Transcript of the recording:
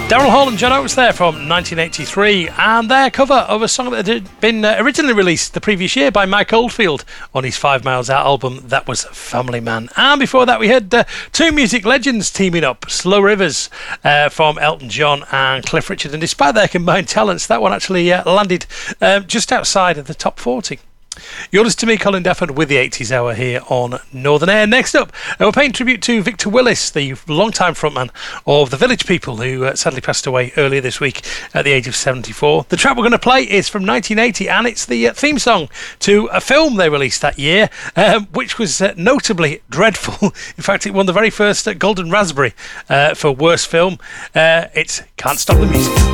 Daryl Hall and John Oates there from 1983, and their cover of a song that had been originally released the previous year by Mike Oldfield on his 5 Miles Out album. That was Family Man. And before that we had two music legends teaming up, Slow Rivers from Elton John and Cliff Richard, and despite their combined talents, that one actually landed just outside of the top 40. You're listening to me, Colin Dafford, with the 80s Hour here on Northern Air. Next up, we're paying tribute to Victor Willis, the longtime frontman of the Village People, who sadly passed away earlier this week at the age of 74. The track we're going to play is from 1980, and it's the theme song to a film they released that year, which was notably dreadful. In fact, it won the very first Golden Raspberry for worst film. It's Can't Stop the Music.